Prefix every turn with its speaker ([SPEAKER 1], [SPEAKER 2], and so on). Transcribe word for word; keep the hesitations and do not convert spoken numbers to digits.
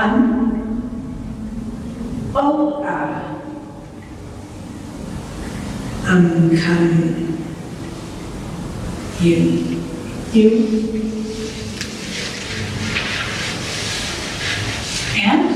[SPEAKER 1] ấm, ốc à, âm khăn, hiếu, hiếu. And